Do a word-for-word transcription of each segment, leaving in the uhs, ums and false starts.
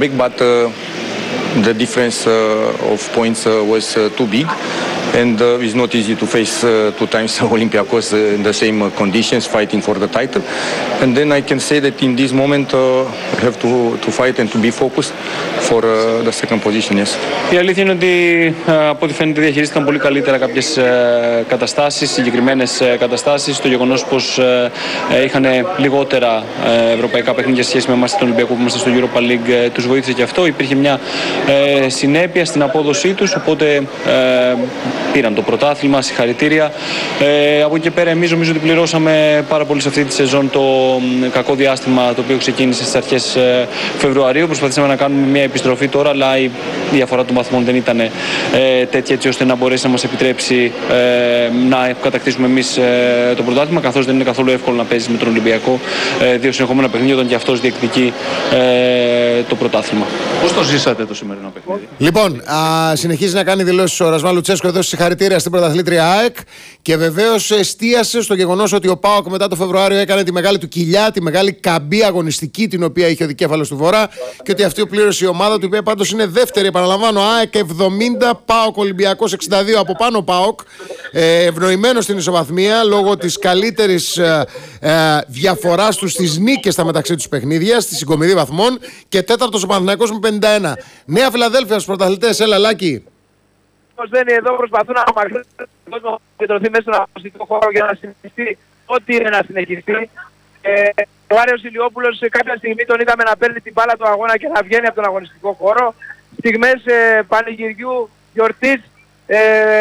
big, but uh, the difference uh, of points uh, was uh, too big. And uh, it's not easy to face uh, two times Olympiacos uh, in the same uh, conditions, fighting for the title. And then I can say that in this moment uh, I have to, to fight and to be focused for uh, the second position, yes. Η αλήθεια είναι ότι από ό,τι φαίνεται διαχειρίστηκαν πολύ καλύτερα κάποιες καταστάσεις, συγκεκριμένες καταστάσεις. Το γεγονός πως είχαν λιγότερα ευρωπαϊκά παιχνίδια σε σχέση με εμάς τον Ολυμπιακό που είμαστε στο Europa League τους βοήθησε και αυτό. Υπήρχε μια συνέπεια στην απόδοσή τους, οπότε πήραν το πρωτάθλημα, συγχαρητήρια. Ε, από εκεί και πέρα, εμείς νομίζω ότι πληρώσαμε πάρα πολύ σε αυτή τη σεζόν το κακό διάστημα το οποίο ξεκίνησε στις αρχές ε, Φεβρουαρίου. Προσπαθήσαμε να κάνουμε μια επιστροφή τώρα, αλλά η διαφορά των βαθμών δεν ήταν ε, τέτοια έτσι ώστε να μπορέσει να μας επιτρέψει ε, να κατακτήσουμε εμείς ε, το πρωτάθλημα. Καθώς δεν είναι καθόλου εύκολο να παίζεις με τον Ολυμπιακό ε, δύο συνεχόμενα παιχνίδια, όταν και αυτός διεκδικεί ε, το πρωτάθλημα. Πώς το ζήσατε το σημερινό παιχνίδι? Λοιπόν, α, συνεχίζει να κάνει δηλώσεις ο Ρασβάν Λουτσέσκο εδώ. Συγχαρητήρια στην πρωταθλήτρια ΑΕΚ και βεβαίως εστίασε στο γεγονός ότι ο ΠΑΟΚ μετά το Φεβρουάριο έκανε τη μεγάλη του κοιλιά, τη μεγάλη καμπή αγωνιστική την οποία είχε ο δικέφαλος του Βορρά και ότι αυτή πλήρωσε η ομάδα του, η οποία πάντως είναι δεύτερη. Επαναλαμβάνω, ΑΕΚ εβδομήντα, ΠΑΟΚ Ολυμπιακός εξήντα δύο, από πάνω ΠΑΟΚ, ε, ευνοημένος στην ισοβαθμία λόγω της καλύτερης ε, ε, διαφοράς του στις νίκες στα μεταξύ τους παιχνίδια, στη συγκομιδή βαθμών, και τέταρτος ο Παναθηναϊκός με πενήντα ένα. Νέα Φιλαδέλφια στους πρωταθλητές, έλα Λάκη. Δεν είναι εδώ, προσπαθούν να απομακρύνουν τον κόσμο και τρωθεί μέσα στον αγωνιστικό χώρο για να συνεχιστεί ό,τι είναι να συνεχιστεί. Ε, ο Άριος Ηλιόπουλος σε κάποια στιγμή τον είδαμε να παίρνει την μπάλα του αγώνα και να βγαίνει από τον αγωνιστικό χώρο. Στιγμές ε, πανηγυριού, γιορτής, ε,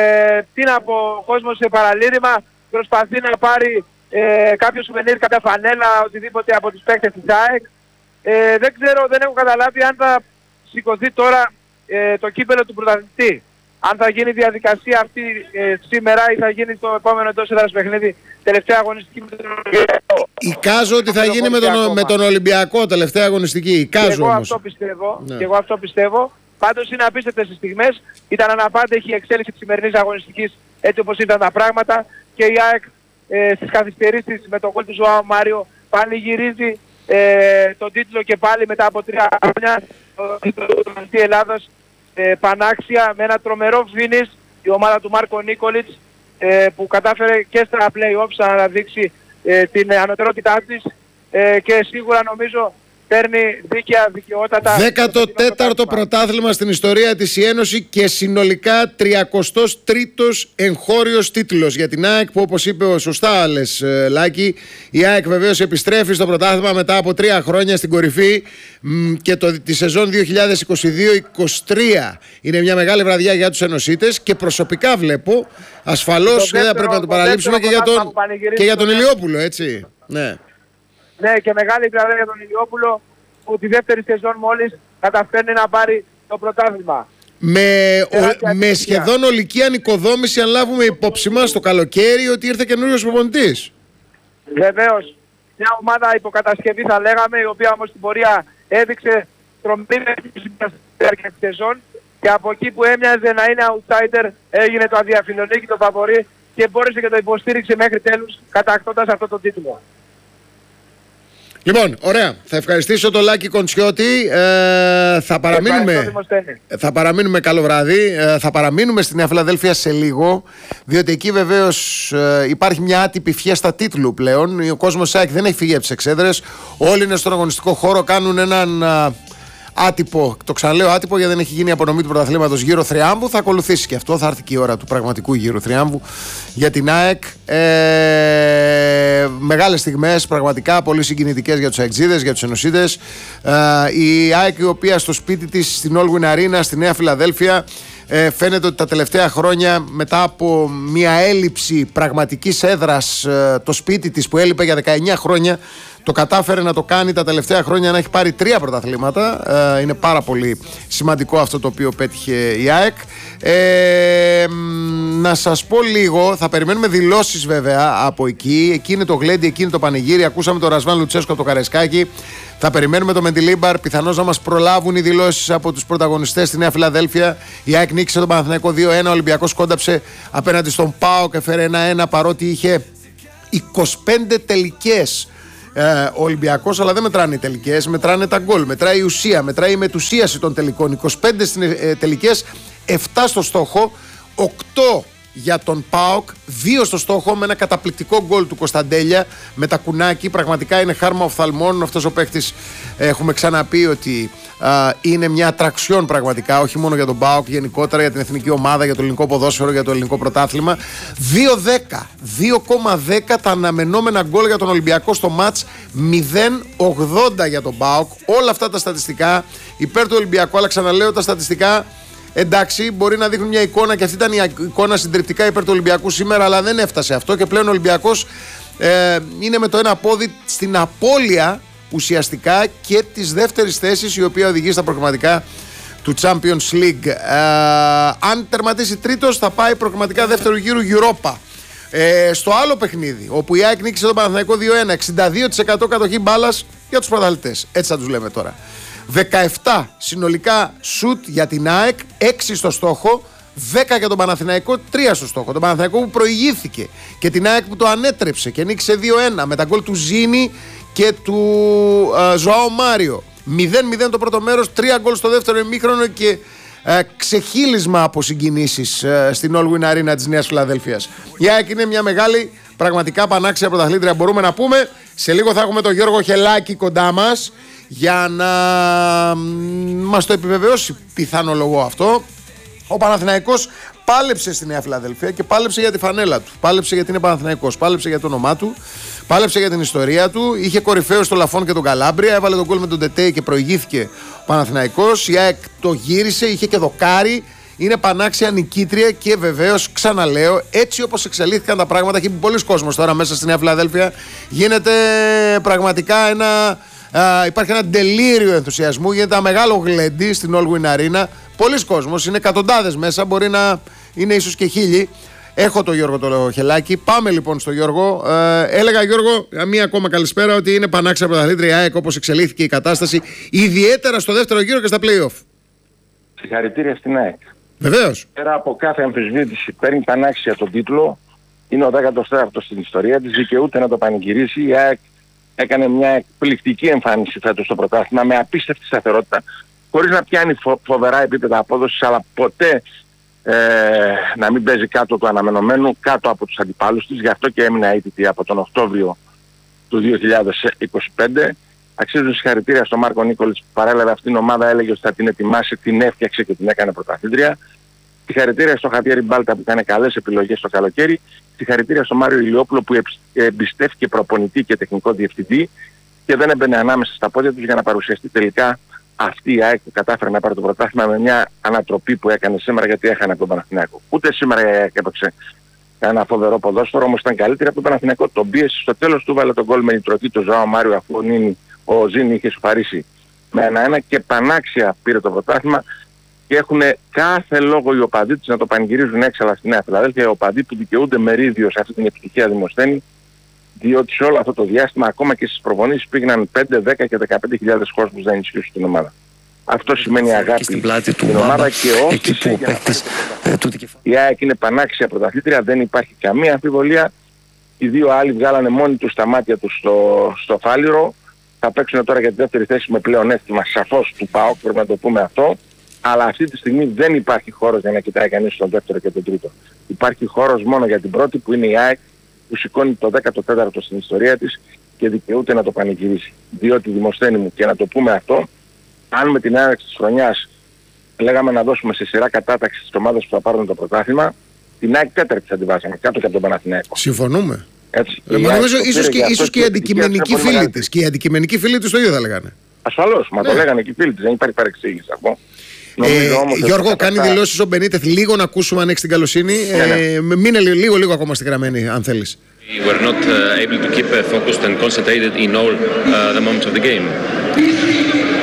τι να πω, ο κόσμος σε παραλήρημα προσπαθεί να πάρει ε, κάποιο σουβενίρ, κάποια φανέλα, οτιδήποτε από τους παίκτες της ΑΕΚ. Ε, δεν ξέρω, δεν έχω καταλάβει αν θα σηκωθεί τώρα ε, το κύπελο του πρωταθλητή. Αν θα γίνει η διαδικασία αυτή ε, σήμερα ή θα γίνει το επόμενο εντός έδρας παιχνίδι, τελευταία αγωνιστική με τον Ολυμπιακό. Εικάζω ότι θα γίνει με τον, με τον Ολυμπιακό τελευταία αγωνιστική. Εικάζω και εγώ όμως. αυτό πιστεύω. Ναι. Και εγώ αυτό πιστεύω. Πάντως είναι απίστευτες οι στιγμές. Ήταν αναπάντεχη η εξέλιξη της σημερινής αγωνιστικής έτσι όπως ήταν τα πράγματα. Και η ΑΕΚ ε, στις καθυστερήσεις με τον γκολ του Ζωάου Μάριο πανηγυρίζει ε, τον τίτλο και πάλι μετά από τρία χρόνια το τίτλο του Πρωταθλητή Ελλάδος. Ε, πανάξια με ένα τρομερό finish η ομάδα του Μάρκο Νίκολιτς ε, που κατάφερε και στα play-offs να αναδείξει ε, την ανωτερότητά της ε, και σίγουρα νομίζω παίρνει δίκαια, δικαιότατα. δέκατο τέταρτο πρωτάθλημα στην ιστορία της η Ένωση και συνολικά τριακοστός τρίτος εγχώριος τίτλος για την ΑΕΚ, που όπως είπε ο σωστά λες Λάκη, η ΑΕΚ βεβαίως επιστρέφει στο πρωτάθλημα μετά από τρία χρόνια στην κορυφή και το, τη σεζόν δύο χιλιάδες είκοσι δύο είκοσι τρία είναι μια μεγάλη βραδιά για τους ενωσίτες και προσωπικά βλέπω ασφαλώς δεν θα πρέπει να το παραλείψουμε και για τον, και για τον Ηλιόπουλο, έτσι. Ναι. Ναι, και μεγάλη βραδιά για τον Ηλιόπουλο που τη δεύτερη σεζόν μόλις καταφέρνει να πάρει το πρωτάθλημα. Με, ο, με σχεδόν ολική ανοικοδόμηση, αν λάβουμε υπόψη μας το καλοκαίρι ότι ήρθε καινούριος προπονητής. Βεβαίως. Μια ομάδα υποκατασκευή θα λέγαμε, η οποία όμως στην πορεία έδειξε τρομερή διάρκεια της σεζόν και από εκεί που έμοιαζε να είναι outsider έγινε το αδιαφιλονίκη, το φαβορί και μπόρεσε και το υποστήριξε μέχρι τέλους κατακτώντας αυτό το τίτλο. Λοιπόν, ωραία. Θα ευχαριστήσω τον Λάκη Κοντσιώτη. Ε, θα, παραμείνουμε, θα παραμείνουμε καλό βράδυ. Ε, θα παραμείνουμε στη Νέα Φιλαδέλφια σε λίγο, διότι εκεί βεβαίως ε, υπάρχει μια άτυπη φιέστα τίτλου πλέον. Ο κόσμος ΣΑΕΚ δεν έχει φύγει από τις εξέδρες. Όλοι είναι στον αγωνιστικό χώρο, κάνουν έναν α, άτυπο, το ξαναλέω άτυπο γιατί δεν έχει γίνει η απονομή του πρωταθλήματος γύρω θριάμβου. Θα ακολουθήσει και αυτό, θα έρθει και η ώρα του πραγματικού γύρω θριάμβου για την ΑΕΚ. Ε, μεγάλες στιγμές, πραγματικά πολύ συγκινητικές για τους αεξίδες, για τους ενωσίδες. Ε, η ΑΕΚ, η οποία στο σπίτι της, στην Allwyn Arena, στη Νέα Φιλαδέλφια, ε, φαίνεται ότι τα τελευταία χρόνια, μετά από μια έλλειψη πραγματικής έδρας, ε, το σπίτι της που έλειπε για δεκαεννιά χρόνια, το κατάφερε να το κάνει τα τελευταία χρόνια, να έχει πάρει τρία πρωταθλήματα. Ε, είναι πάρα πολύ σημαντικό αυτό το οποίο πέτυχε η ΑΕΚ. Ε, να σας πω λίγο, θα περιμένουμε δηλώσεις βέβαια από εκεί. Εκεί είναι το γλέντι, εκεί είναι το πανηγύρι. Ακούσαμε τον Ρασβάν Λουτσέσκο από το Καρεσκάκι. Θα περιμένουμε το Μεντιλίμπαρ. Πιθανώς να μας προλάβουν οι δηλώσεις από τους πρωταγωνιστές στη Νέα Φιλαδέλφια. Η ΑΕΚ νίκησε τον Παναθηναϊκό δύο ένα. Ο Ολυμπιακός κόνταψε απέναντι στον ΠΑΟΚ και έφερε ένα ένα, παρότι είχε είκοσι πέντε τελικές ε, ο Ολυμπιακός, αλλά δεν μετράνε οι τελικές, μετράνε τα γκολ, μετράει η ουσία, μετράει η μετουσίαση των τελικών. είκοσι πέντε στις ε, τελικές, επτά στο στόχο, οκτώ για τον ΠΑΟΚ, δύο στο στόχο με ένα καταπληκτικό γκολ του Κωνσταντέλια με τα κουνάκι. Πραγματικά είναι χάρμα οφθαλμών. Αυτός ο παίκτης, έχουμε ξαναπεί ότι α, είναι μια ατραξιόν πραγματικά, όχι μόνο για τον ΠΑΟΚ, γενικότερα για την εθνική ομάδα, για το ελληνικό ποδόσφαιρο, για το ελληνικό πρωτάθλημα. δύο δέκα, δύο κόμμα δέκα τα αναμενόμενα γκολ για τον Ολυμπιακό στο μάτς, μηδέν ογδόντα για τον ΠΑΟΚ. Όλα αυτά τα στατιστικά υπέρ του Ολυμπιακού, αλλά ξαναλέω, τα στατιστικά, εντάξει, μπορεί να δείχνουν μια εικόνα και αυτή ήταν η εικόνα συντριπτικά υπέρ του Ολυμπιακού σήμερα, αλλά δεν έφτασε αυτό και πλέον ο Ολυμπιακός ε, είναι με το ένα πόδι στην απώλεια ουσιαστικά και της δεύτερης θέσης, η οποία οδηγεί στα προκριματικά του Champions League. Ε, αν τερματίσει τρίτος, θα πάει προκριματικά δεύτερου γύρου Europa. Ε, στο άλλο παιχνίδι, όπου η ΑΕΚ νίκησε τον Παναθηναϊκό δύο ένα, εξήντα δύο τοις εκατό κατοχή μπάλας για τους πρωταθλητές. Έτσι θα τους λέμε τώρα. δεκαεπτά συνολικά σουτ για την ΑΕΚ, έξι στο στόχο, δέκα για τον Παναθηναϊκό, τρία στο στόχο. Τον Παναθηναϊκό που προηγήθηκε και την ΑΕΚ που το ανέτρεψε και νίκησε δύο ένα με τα γκολ του Ζήνη και του uh, Ζωάο Μάριο. μηδέν μηδέν το πρώτο μέρος, τρία γκολ στο δεύτερο ημίχρονο και uh, ξεχύλισμα από συγκινήσεις uh, στην All Win Arena της Νέας Φιλαδέλφειας. Η ΑΕΚ είναι μια μεγάλη, πραγματικά πανάξια πρωταθλήτρια, μπορούμε να πούμε. Σε λίγο θα έχουμε τον Γιώργο Χελάκη κοντά μας για να μας το επιβεβαιώσει, πιθανολογώ αυτό. Ο Παναθηναϊκός πάλεψε στη Νέα Φιλαδέλφεια και πάλεψε για τη φανέλα του. Πάλεψε γιατί είναι Παναθηναϊκός, πάλεψε για το όνομά του, πάλεψε για την ιστορία του. Είχε κορυφαίο στο Λαφόν και τον Καλάμπρια, έβαλε τον γκολ με τον Τετέι και προηγήθηκε ο Παναθηναϊκός. Η ΑΕΚ το γύρισε, είχε και δοκάρι. Είναι πανάξια νικήτρια και βεβαίως, ξαναλέω, έτσι όπως εξελίχθηκαν τα πράγματα και πολλοί κόσμος τώρα μέσα στη Νέα Φιλαδέλφεια, γίνεται πραγματικά ένα. Uh, υπάρχει ένα τελείριο ενθουσιασμού, γίνεται ένα μεγάλο γλέντι στην All Win Arena. Πολλοί κόσμος, είναι εκατοντάδες μέσα, μπορεί να είναι ίσως και χίλιοι. Έχω τον Γιώργο το Χελάκη. Πάμε λοιπόν στο Γιώργο. Uh, έλεγα, Γιώργο, μία ακόμα καλησπέρα, ότι είναι πανάξια πρωταθλήτρια ΑΕΚ όπως εξελίχθηκε η κατάσταση, ιδιαίτερα στο δεύτερο γύρο και στα play-off. Συγχαρητήρια στην ΑΕΚ. Βεβαίως. Πέρα από κάθε αμφισβήτηση, παίρνει πανάξια τον τίτλο. Είναι ο δέκατος τέταρτος στην ιστορία της, δικαιούται να το πανηγυρίσει. Η ΑΕΚ έκανε μια εκπληκτική εμφάνιση φέτος στο πρωτάθλημα με απίστευτη σταθερότητα, χωρίς να πιάνει φο- φοβερά επίπεδα απόδοσης, αλλά ποτέ ε, να μην παίζει κάτω του αναμενωμένου, κάτω από τους αντιπάλους της. Γι' αυτό και έμεινε αίτητη από τον Οκτώβριο του δύο χιλιάδες είκοσι πέντε. Αξίζουν συγχαρητήρια στον Μάρκο Νίκολιτς που παρέλαβε αυτήν την ομάδα, έλεγε ότι θα την ετοιμάσει, την έφτιαξε και την έκανε πρωταθλήτρια. Συγχαρητήρια στον Χαβιέρη Μπάλτα που έκανε καλές επιλογές το καλοκαίρι. Συγχαρητήρια στον Μάριο Ηλιόπουλο που εμπιστεύτηκε προπονητή και τεχνικό διευθυντή και δεν έμπαινε ανάμεσα στα πόδια τους για να παρουσιαστεί τελικά αυτή η ΑΕΚ που κατάφερε να πάρει το πρωτάθλημα με μια ανατροπή που έκανε σήμερα, γιατί έχανε από τον Παναθηναϊκό. Ούτε σήμερα η ΑΕΚ έπαιξε ένα φοβερό ποδόσφαιρο, όμως ήταν καλύτερη από τον Παναθηναϊκό. Τον πίεσε στο τέλος, του βάλε τον γκολ με νητροτή το Ζωάο Μάριο, αφού ο, Νίνη, ο Ζήνη είχε σοφαρίσει με ένα ένα και πανάξια πήρε το πρωτάθλημα. Και έχουν κάθε λόγο οι οπαδοί τους να το πανηγυρίζουν έξαλα στη Νέα Φιλαδέλφεια, οι οπαδοί που δικαιούνται μερίδιο σε αυτή την επιτυχία Δημοσθένη, διότι σε όλο αυτό το διάστημα, ακόμα και στις προπονήσεις, πήγαιναν πέντε, δέκα και δεκαπέντε χιλιάδες κόσμους να ενισχύσουν την ομάδα. Αυτό σημαίνει αγάπη στην ομάδα και όφηση. Η ΑΕΚ είναι πανάξια πρωταθλήτρια, δεν υπάρχει καμία αμφιβολία. Οι δύο άλλοι βγάλανε μόνοι τους τα μάτια τους στο, στο φάληρο. Θα παίξουν τώρα για τη δεύτερη θέση με πλεονέκτημα σαφώς του ΠΑΟΚ, πρέπει να το πούμε αυτό. Αλλά αυτή τη στιγμή δεν υπάρχει χώρος για να κοιτάει κανείς τον δεύτερο και τον τρίτο. Υπάρχει χώρος μόνο για την πρώτη, που είναι η ΑΕΚ, που σηκώνει το δέκατο τέταρτο στην ιστορία της και δικαιούται να το πανηγυρίσει. Διότι, Δημοσθένη μου, και να το πούμε αυτό, αν με την άνοιξη της χρονιάς λέγαμε να δώσουμε σε σειρά κατάταξη στις ομάδες που θα πάρουν το πρωτάθλημα, την ΑΕΚ τέταρτη θα την βάζαμε κάτω και από τον Παναθηναϊκό. Συμφωνούμε. Έτσι, ε, νομίζω ίσως και, ίσως και οι αντικειμενικοί φίλοι της. Και οι αντικειμενικοί φίλοι της το ίδιο θα λέγανε. Ασφαλώς, μα ναι. Το λέγανε και οι φίλοι της, δεν υπάρχει παρεξήγηση αυτό. Ε, Γιώργο, κάνει δηλώσεις ο Μπενίτεθ. Λίγο να ακούσουμε αν έχεις την καλοσύνη. Ναι, ναι. Ε, μείνε λίγο, λίγο ακόμα στη γραμμένη, αν θέλεις. We were not uh, able to keep uh, focused and concentrated in all uh, the moments of the game.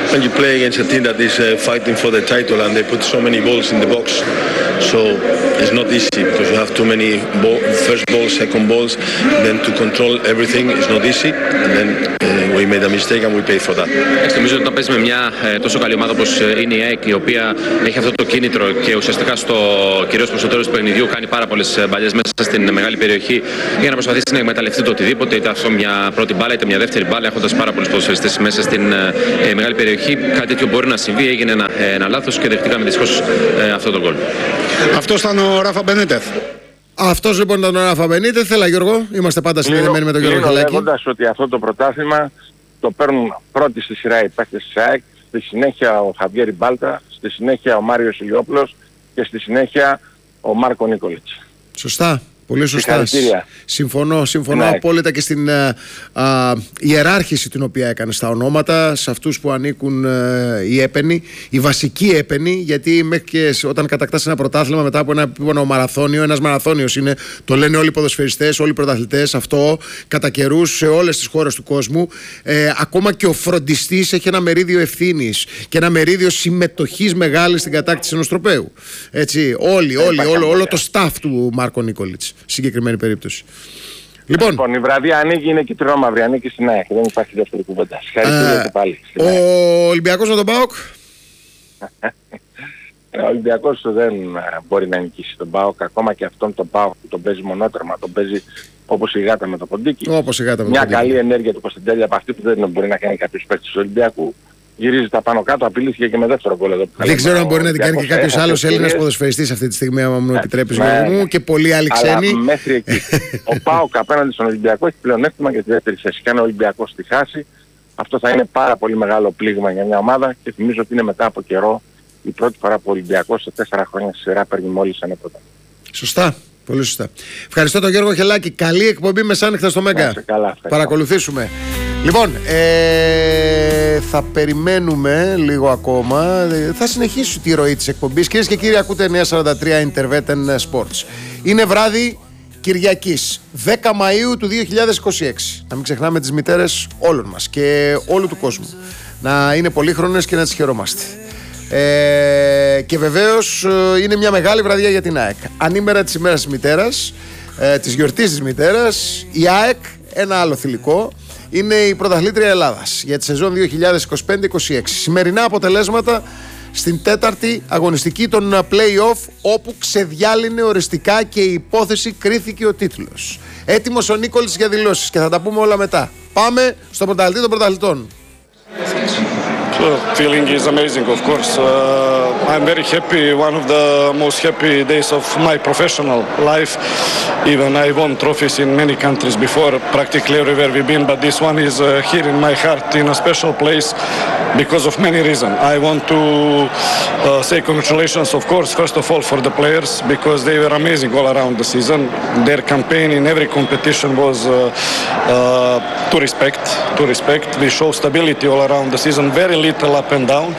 when you play against a team that is uh, fighting for the title and they put so many balls in the box, so it's not easy because you have too many ball, first balls, second balls, then to control everything is not easy, and then uh, we made a mistake and we paid for that. Νομίζω ότι όταν παίζει με μια ε, τόσο καλή ομάδα όπως είναι η ΑΕΚ, η οποία έχει αυτό το κίνητρο και ουσιαστικά στο κυρίως προς το τέλος του παιχνιδιού κάνει πάρα πολλές μπαλιές μέσα στην μεγάλη περιοχή για να προσπαθήσει να εκμεταλλευτεί το οτιδήποτε, είτε αυτό μια πρώτη μπάλα είτε μια δεύτερη μπάλα, έχοντας πάρα πολλούς ποδοσφαιριστές μέσα στην ε, μεγάλη περιοχή. Κάτι τέτοιο μπορεί να συμβεί, έγινε ένα, ε, ένα λάθος και δεχτήκαμε δυστυχώς ε, αυτό το γκολ. Αυτό ήταν ο Ράφα Μπενίτεθ. Αυτός λοιπόν ήταν ο Ράφα Μπενίτεθ. Θέλα Γιώργο, είμαστε πάντα συνδεδεμένοι με τον Γιώργο Χελάκη. Λέγοντας ότι αυτό το πρωτάθλημα το παίρνουν πρώτη στη σειρά οι παίκτες της ΑΕΚ, στη συνέχεια ο Χαβιέρ Μπάλτα, στη συνέχεια ο Μάριος Ηλιόπουλος και στη συνέχεια ο Μάρκο Νίκολιτς. Σωστά. Πολύ σωστά. Συμφωνώ, συμφωνώ ναι. απόλυτα και στην α, α, ιεράρχηση την οποία έκανε στα ονόματα, σε αυτούς που ανήκουν α, οι έπαινοι, οι βασικοί έπαινοι, γιατί μέχρι και όταν κατακτάς ένα πρωτάθλημα μετά από ένα επίπονο μαραθώνιο, ένας μαραθώνιος είναι, το λένε όλοι οι ποδοσφαιριστές, όλοι οι πρωταθλητές, αυτό κατά καιρούς σε όλες τις χώρες του κόσμου. Ε, ακόμα και ο φροντιστής έχει ένα μερίδιο ευθύνης και ένα μερίδιο συμμετοχής μεγάλη στην κατάκτηση ενός τροπαίου. Έτσι, όλοι, όλοι, όλο, όλο το staff του Μάρκο Νίκολιτς. Συγκεκριμένη περίπτωση. Λοιπόν, λοιπόν η βραδιά ανοίγει, είναι κυτρινόμαυρη, ανήκει στην ΑΕΚ. Δεν υπάρχει δεύτερη κουβέντα. Συγχαρητήρια και πάλι. Ο Ολυμπιακός με τον ΠΑΟΚ. Ο Ολυμπιακός δεν μπορεί να νικήσει τον ΠΑΟΚ. Ακόμα και αυτόν τον ΠΑΟΚ που τον παίζει μονότερμα, τον παίζει όπως η γάτα με το ποντίκι. Όπως η γάτα με το Μια ποντίκι. καλή ενέργεια του Κωνσταντέλια από αυτή που δεν μπορεί να κάνει κάποιος παίκτης του Ολυμπιακού. Γυρίζει τα πάνω κάτω, απειλήθηκε και με δεύτερο γκολ εδώ. Δεν ξέρω αν μπορεί να την κάνει και κάποιος άλλος Έλληνας ποδοσφαιριστής αυτή τη στιγμή, άμα μου επιτρέπεις, Γιώργο μου, και πολλοί άλλοι ξένοι. Αλλά μέχρι εκεί. Ο ΠΑΟΚ απέναντι στον Ολυμπιακό έχει πλεονέκτημα για τη δεύτερη θέση. Και αν ο Ολυμπιακός τη χάσει, αυτό θα είναι πάρα πολύ μεγάλο πλήγμα για μια ομάδα και θυμίζω ότι είναι μετά από καιρό η πρώτη φορά που ο Ολυμπιακός σε τέσσερα χρόνια στη σειρά παίρνει μόλις ένα πρωτάθλημα. Σωστά. Πολύ σωστά. Ευχαριστώ τον Γιώργο Χελάκη. Καλή εκπομπή μεσάνυχτα στο Μέγκα. Καλά, παρακολουθήσουμε. Λοιπόν, ε, θα περιμένουμε λίγο ακόμα. Θα συνεχίσω τη ροή της εκπομπής. Κυρίες και κύριοι, ακούτε εννιακόσια σαράντα τρία Intervetten Sports. Είναι βράδυ Κυριακής, δέκα Μαΐου του δύο χιλιάδες είκοσι έξι. Να μην ξεχνάμε τις μητέρες όλων μας και όλου του κόσμου. Να είναι πολύχρονες και να τις χαιρόμαστε. Ε, και βεβαίως είναι μια μεγάλη βραδιά για την ΑΕΚ. Ανήμερα της ημέρας της μητέρας, ε, της γιορτής της μητέρας, η ΑΕΚ, ένα άλλο θηλυκό, είναι η πρωταθλήτρια Ελλάδας για τη σεζόν δύο χιλιάδες είκοσι πέντε είκοσι έξι. Σημερινά αποτελέσματα στην τέταρτη αγωνιστική των play-off, όπου ξεδιάλυνε οριστικά και η υπόθεση κρίθηκε ο τίτλος. Έτοιμος ο Νίκολης για δηλώσεις και θα τα πούμε όλα μετά. Πάμε στο πρωταθλητή των πρωταθλητών. The feeling is amazing, of course. Uh, I'm very happy, one of the most happy days of my professional life. Even I won trophies in many countries before, practically everywhere we've been, but this one is uh, here in my heart in a special place because of many reasons. I want to uh, say congratulations, of course, first of all for the players because they were amazing all around the season. Their campaign in every competition was uh, uh, to respect, to respect. We show stability all around the season, very little up and down.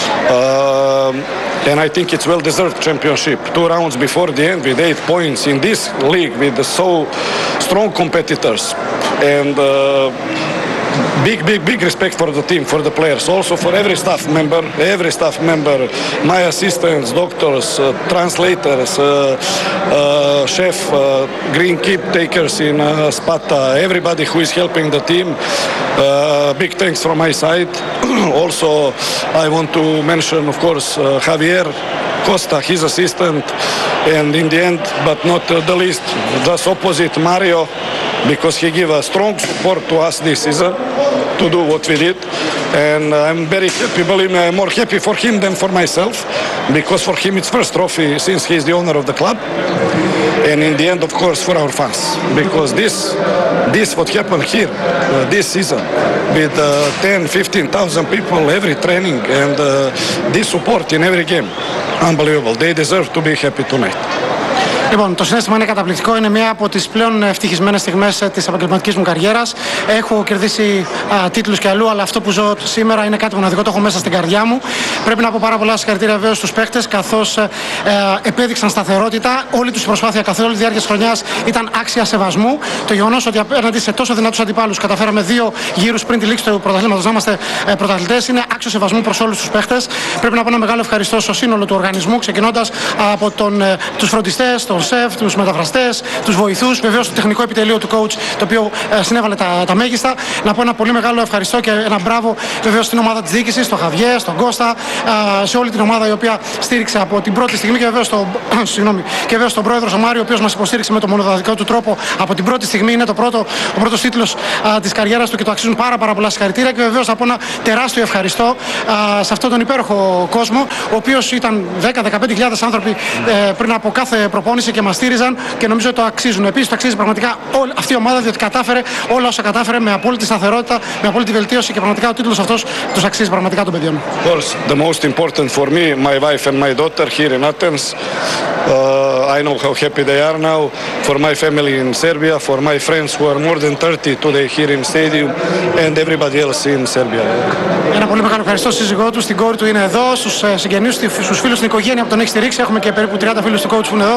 Uh, and I think it's well-deserved championship. Two rounds before the end with eight points in this league with the so strong competitors. And uh, big, big, big respect for the team, for the players, also for every staff member, every staff member, my assistants, doctors, uh, translators, uh, uh, chef, uh, green keep takers in uh, Sparta, everybody who is helping the team. Uh, big thanks from my side. Also, I want to mention, of course, uh, Javier Costa, his assistant, and in the end, but not uh, the least, just opposite Mario, because he gave a strong support to us this season to do what we did. And I'm very happy, believe me, I'm more happy for him than for myself, because for him it's first trophy since he's the owner of the club. And in the end, of course, for our fans, because this, this what happened here uh, this season with uh, ten, fifteen thousand people every training and uh, this support in every game, unbelievable. They deserve to be happy tonight. Λοιπόν, το συναίσθημα είναι καταπληκτικό. Είναι μια από τις πλέον ευτυχισμένες στιγμές της επαγγελματικής μου καριέρας. Έχω κερδίσει α, τίτλους και αλλού, αλλά αυτό που ζω σήμερα είναι κάτι μοναδικό. Το έχω μέσα στην καρδιά μου. Πρέπει να πω πάρα πολλά συγχαρητήρια βέβαια στους παίχτες, καθώς ε, ε, επέδειξαν σταθερότητα. Όλη τους προσπάθεια καθ' όλη τη διάρκεια της χρονιάς ήταν άξια σεβασμού. Το γεγονός ότι απέναντι σε τόσο δυνατούς αντιπάλους καταφέραμε δύο γύρους πριν τη λήξη του πρωταθλήματος να είμαστε ε, πρωταθλητές είναι άξιο σεβασμού προς όλους τους παίχτες. Πρέπει να πω ένα μεγάλο ευχαριστώ στο σύνολο του οργανισμού, ξεκινώντας από τον, ε, τους φροντιστές, τον σεφ, τους μεταφραστές, τους βοηθούς, βεβαίως το τεχνικό επιτελείο του coach, το οποίο ε, συνέβαλε τα, τα μέγιστα. Να πω ένα πολύ μεγάλο ευχαριστώ και ένα μπράβο βεβαίως στην ομάδα της διοίκησης, στον Χαβιέ, στον Κώστα, ε, σε όλη την ομάδα η οποία στήριξε από την πρώτη στιγμή και βεβαίως στον, συγγνώμη, και βεβαίως τον πρόεδρο ο Μάριο, ο οποίος μας υποστήριξε με το μονοδοτικό του τρόπο από την πρώτη στιγμή. Είναι το πρώτο, ο πρώτος τίτλος α, της καριέρας του και το αξίζουν πάρα, πάρα πολλά συγχαρητήρια. Και βεβαίως να πω ένα τεράστιο ευχαριστώ α, σε αυτόν τον υπέροχο κόσμο, ο οποίος ήταν δέκα με δεκαπέντε χιλιάδες άνθρωποι ε, πριν από κάθε προπόνηση και μας στήριζαν και νομίζω ότι το αξίζουν. Επίσης το αξίζει πραγματικά όλη αυτή η ομάδα, διότι κατάφερε όλα όσα κατάφερε με απόλυτη σταθερότητα, με απόλυτη βελτίωση και πραγματικά ο τίτλος αυτός τους αξίζει πραγματικά των παιδιών. Of course, the most important for me, my wife and my daughter here in Athens. Uh, I know how happy they are now. For my family in Serbia, for my friends who are more than thirty today here in stadium, and everybody else in Serbia. Ένα πολύ μεγάλο ευχαριστώ στη σύζυγό του, στην κόρη του είναι εδώ, στους συγγενείς, στους φίλους στην οικογένεια που τον έχει στηρίξει. Έχουμε και περίπου τριάντα φίλους του coach που είναι εδώ.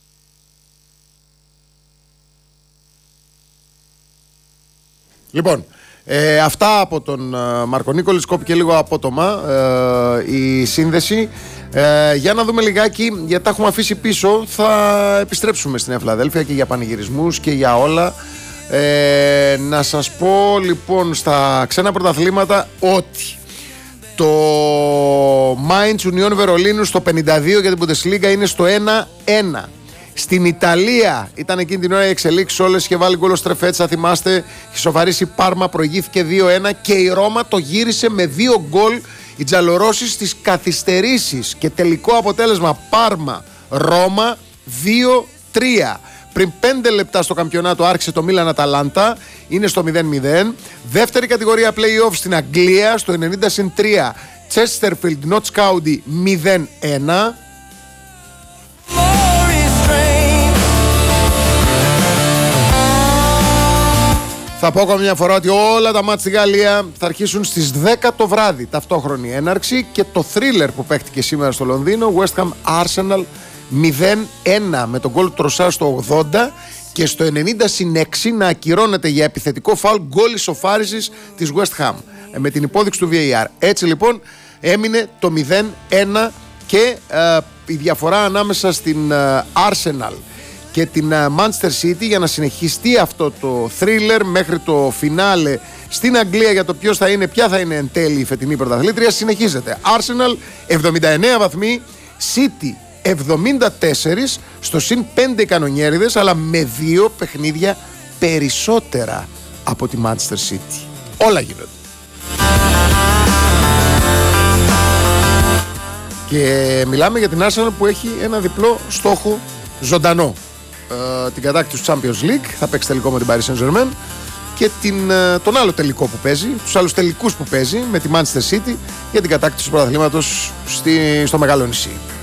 Λοιπόν, ε, αυτά από τον ε, Μάρκο Νίκολιτς, κόπηκε λίγο απότομα ε, η σύνδεση. Ε, για να δούμε λιγάκι, γιατί τα έχουμε αφήσει πίσω. Θα επιστρέψουμε στην Νέα Φιλαδέλφια και για πανηγυρισμούς και για όλα. Ε, να σας πω λοιπόν στα ξένα πρωταθλήματα ότι το Mainz Union Βερολίνου στο πενήντα δύο για την Bundesliga είναι στο ένα ένα. Στην Ιταλία ήταν εκείνη την ώρα η εξελίξη όλες, είχε βάλει γκολ ο Στρεφέτς, θα θυμάστε, είχε σοφαρίσει η Πάρμα, προηγήθηκε δύο ένα και η Ρώμα το γύρισε με δύο γκολ. Οι Τζαλορόσοι στις καθυστερήσεις και τελικό αποτέλεσμα Πάρμα Ρώμα δύο τρία. Πριν πέντε λεπτά στο καμπιονάτο άρχισε το Μίλαν Αταλάντα, είναι στο μηδέν μηδέν. Δεύτερη κατηγορία play-off στην Αγγλία, στο ενενήντα συν τρία, Chesterfield Notts County μηδέν ένα. Θα πω ακόμα μια φορά ότι όλα τα μάτς στη Γαλλία θα αρχίσουν στις δέκα το βράδυ, ταυτόχρονη έναρξη, και το thriller που παίχτηκε σήμερα στο Λονδίνο, West Ham Arsenal μηδέν ένα, με τον γκολ του Τροσάρ στο ογδόντα και στο ενενήντα συν έξι να ακυρώνεται για επιθετικό φάουλ γκολ ισοφάρισης της West Ham με την υπόδειξη του βι έι αρ. Έτσι λοιπόν έμεινε το μηδέν ένα και ε, η διαφορά ανάμεσα στην ε, Arsenal και την Manchester City για να συνεχιστεί αυτό το thriller μέχρι το φινάλε στην Αγγλία για το ποιος θα είναι, ποια θα είναι εν τέλει η φετινή πρωταθλήτρια συνεχίζεται. Arsenal εβδομήντα εννέα βαθμοί, City εβδομήντα τέσσερα, στο συν πέντε οι κανονιέριδες, αλλά με δύο παιχνίδια περισσότερα από τη Manchester City. Όλα γίνονται. Και μιλάμε για την Arsenal που έχει ένα διπλό στόχο ζωντανό. Uh, την κατάκτηση του Champions League, θα παίξει τελικό με την Paris Saint-Germain, και την, uh, τον άλλο τελικό που παίζει, τους άλλους τελικούς που παίζει με τη Manchester City για την κατάκτηση του πρωταθλήματος στη, στο Μεγάλο Νησί.